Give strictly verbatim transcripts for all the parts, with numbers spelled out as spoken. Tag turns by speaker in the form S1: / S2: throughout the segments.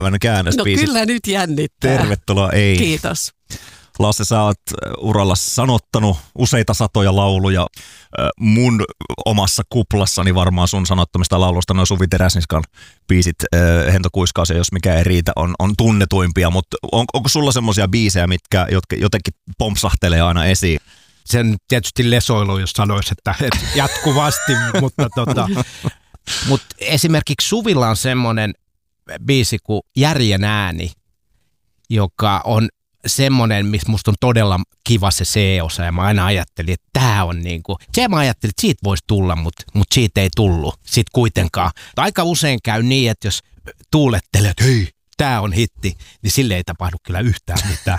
S1: käännöspiisi.
S2: No kyllä nyt jännittää.
S1: Tervetuloa Ei.
S2: Kiitos.
S1: Lasse, sä oot uralla sanottanut useita satoja lauluja. Mun omassa kuplassani varmaan sun sanottomista laulusta noin Suvi Teräsniskan biisit, Hento Kuiskaus ja Jos mikä ei riitä, on, on tunnetuimpia, mutta on, onko sulla semmoisia biisejä, mitkä jotka jotenkin pompsahtelee aina esiin?
S3: Sen tietysti lesoilu, jos sanoisi, että jatkuvasti, mutta tota, mut esimerkiksi Suvilla on semmoinen biisi kuin Järjen ääni, joka on semmoinen, missä musta on todella kiva se C-osa, ja mä aina ajattelin, että tää on niinku, se mä ajattelin, että siitä voisi tulla, mutta mut siitä ei tullut, sit kuitenkaan. Aika usein käy niin, että jos tuulettelee, että hei, tää on hitti, niin sille ei tapahdu kyllä yhtään mitään.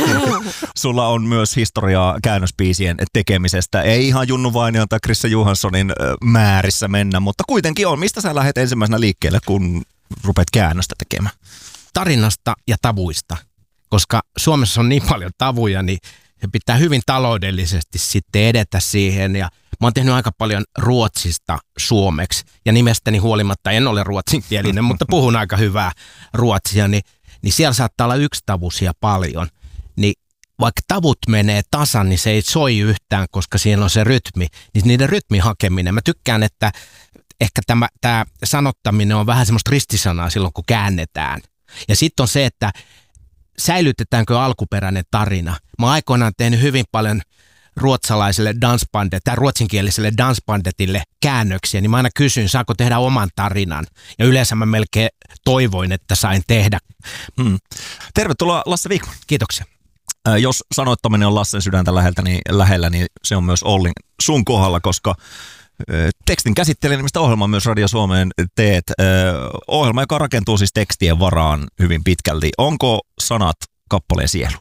S1: Sulla on myös historiaa käännösbiisien tekemisestä. Ei ihan Junnu Vainion tai Krisse Johanssonin määrissä mennä, mutta kuitenkin on. Mistä sä lähdet ensimmäisenä liikkeelle, kun rupeat käännöstä tekemään?
S3: Tarinasta ja tavuista. Koska Suomessa on niin paljon tavuja, niin se pitää hyvin taloudellisesti sitten edetä siihen. Ja mä oon tehnyt aika paljon ruotsista suomeksi. Ja nimestäni huolimatta en ole ruotsinkielinen, mutta puhun aika hyvää ruotsia. Niin, niin siellä saattaa olla yksitavuisia paljon. Niin vaikka tavut menee tasan, niin se ei soi yhtään, koska siinä on se rytmi. Niin niiden rytmin hakeminen. Mä tykkään, että ehkä tämä, tämä sanottaminen on vähän semmoista ristisanaa silloin, kun käännetään. Ja sitten on se, että säilytetäänkö alkuperäinen tarina. Mä oon aikoinaan tehnyt hyvin paljon ruotsalaiselle dansbandet, tai ruotsinkieliselle dansbandetille käännöksiä, niin mä aina kysyn, saako tehdä oman tarinan. Ja yleensä mä melkein toivoin, että sain tehdä.
S1: Hmm. Tervetuloa Lasse Vikman.
S3: Kiitoksia.
S1: Äh, jos sanoittaminen on Lassen sydäntä lähellä niin, lähellä, niin se on myös Ollin sun kohdalla, koska tekstin käsittelemistä ohjelmaa myös Radio Suomeen teet. Ohjelma, joka rakentuu siis tekstien varaan hyvin pitkälti. Onko sanat kappaleen sielu?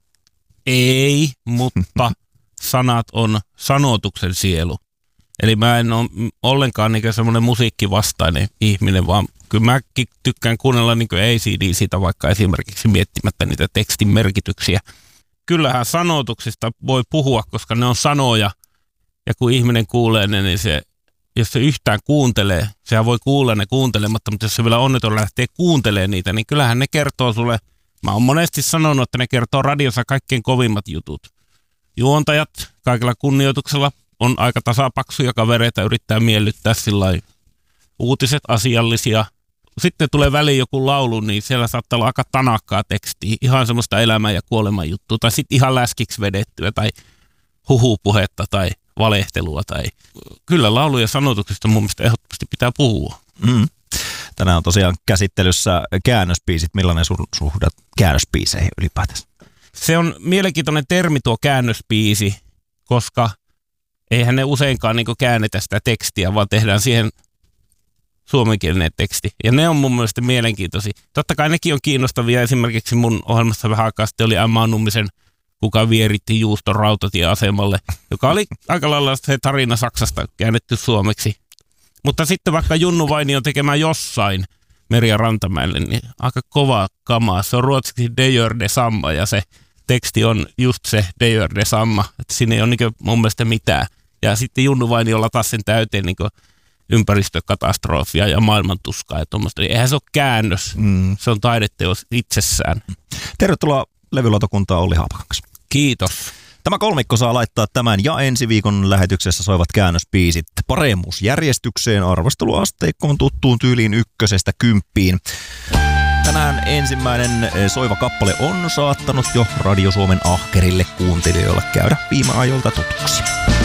S4: Ei, mutta sanat on sanotuksen sielu. Eli mä en ole ollenkaan niin semmoinen musiikkivastainen ihminen, vaan kyllä mäkin tykkään kuunnella niin A C D siitä vaikka esimerkiksi miettimättä niitä tekstin merkityksiä. Kyllähän sanotuksista voi puhua, koska ne on sanoja. Ja kun ihminen kuulee ne, niin se, jos se yhtään kuuntelee, sehän voi kuulla ne kuuntelematta, mutta jos se vielä onneton lähtee kuuntelemaan niitä, niin kyllähän ne kertoo sulle, mä oon monesti sanonut, että ne kertoo radiossa kaikkein kovimmat jutut. Juontajat kaikella kunnioituksella on aika tasapaksuja kavereita, yrittää miellyttää sillai uutiset asiallisia. Sitten tulee väliin joku laulu, niin siellä saattaa olla aika tanakkaa tekstiä, ihan semmoista elämän ja kuoleman juttua, tai sitten ihan läskiksi vedettyä, tai huhupuhetta, tai valehtelua tai kyllä laulu- ja sanotuksista mun mielestä ehdottomasti pitää puhua.
S1: Mm. Tänään on tosiaan käsittelyssä käännösbiisit. Millainen sun suhde käännösbiiseihin ylipäätään?
S4: Se on mielenkiintoinen termi tuo käännösbiisi, koska eihän ne useinkaan niin käännetä sitä tekstiä, vaan tehdään siihen suomenkielinen teksti. Ja ne on mun mielestä mielenkiintoisia. Totta kai nekin on kiinnostavia. Esimerkiksi mun ohjelmassa vähän aikaa sitten oli Emma Nummisen Kuka vieritti juuston rautatieasemalle, joka oli aika lailla se tarina Saksasta käännetty suomeksi. Mutta sitten vaikka Junnu Vainion tekemä Jossain Merja Rantamäelle, niin aika kova kamaa. Se on ruotsiksi De gör detsamma ja se teksti on just se De gör detsamma. Että siinä ei ole niin mun mielestä mitään. Ja sitten Junnu Vainiolla taas sen täyteen niin ympäristökatastrofia ja maailmantuskaa ja tuommoista. Eihän se ole käännös, mm. se on taideteos itsessään.
S1: Tervetuloa levylautakuntaan Olli Haapakangas.
S4: Kiitos.
S1: Tämä kolmikko saa laittaa tämän ja ensi viikon lähetyksessä soivat käännösbiisit paremmuusjärjestykseen arvosteluasteikkoon tuttuun tyyliin ykkösestä kymppiin. Tänään ensimmäinen soiva kappale on saattanut jo Radio Suomen ahkerille kuuntelijoille käydä viime ajoilta tutuksi.